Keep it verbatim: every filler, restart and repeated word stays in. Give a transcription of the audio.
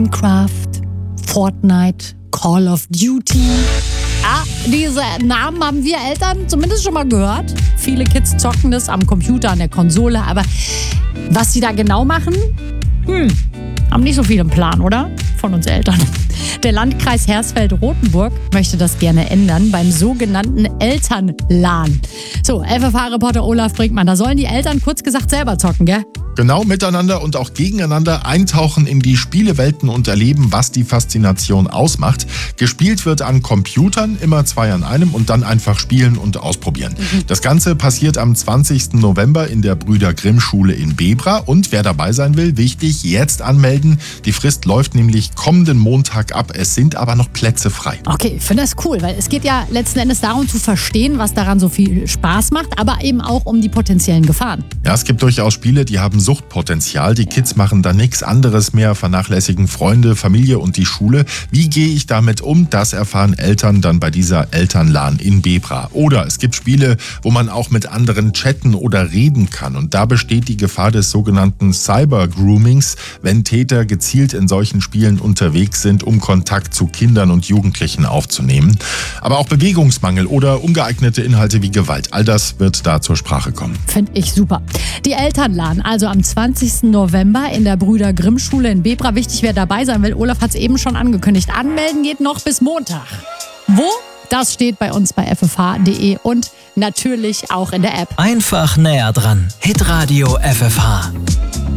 Minecraft, Fortnite, Call of Duty. Ja, diese Namen haben wir Eltern zumindest schon mal gehört. Viele Kids zocken das am Computer, an der Konsole. Aber was sie da genau machen, hm, haben nicht so viel im Plan, oder? Von uns Eltern. Der Landkreis Hersfeld-Rotenburg möchte das gerne ändern beim sogenannten Elternlan. So, F F H-Reporter Olaf Brinkmann, da sollen die Eltern kurz gesagt selber zocken, gell? Genau, miteinander und auch gegeneinander eintauchen in die Spielewelten und erleben, was die Faszination ausmacht. Gespielt wird an Computern, immer zwei an einem und dann einfach spielen und ausprobieren. Mhm. Das Ganze passiert am zwanzigsten November in der Brüder-Grimm-Schule in Bebra. Und wer dabei sein will, wichtig, jetzt anmelden. Die Frist läuft nämlich kommenden Montag ab. Es sind aber noch Plätze frei. Okay, ich finde das cool, weil es geht ja letzten Endes darum zu verstehen, was daran so viel Spaß macht, aber eben auch um die potenziellen Gefahren. Ja, es gibt durchaus Spiele, die haben Suchtpotenzial. Die Kids machen da nichts anderes mehr, vernachlässigen Freunde, Familie und die Schule. Wie gehe ich damit um? Das erfahren Eltern dann bei dieser Elternlan in Bebra. Oder es gibt Spiele, wo man auch mit anderen chatten oder reden kann. Und da besteht die Gefahr des sogenannten Cyber-Groomings, wenn Täter gezielt in solchen Spielen unterwegs sind, um Kontakt zu Kindern und Jugendlichen aufzunehmen. Aber auch Bewegungsmangel oder ungeeignete Inhalte wie Gewalt, all das wird da zur Sprache kommen. Finde ich super. Die Elternlan, also am zwanzigsten November in der Brüder-Grimm-Schule in Bebra. Wichtig, wer dabei sein will. Olaf hat es eben schon angekündigt. Anmelden geht noch bis Montag. Wo? Das steht bei uns bei f f h punkt d e und natürlich auch in der App. Einfach näher dran. Hitradio F F H.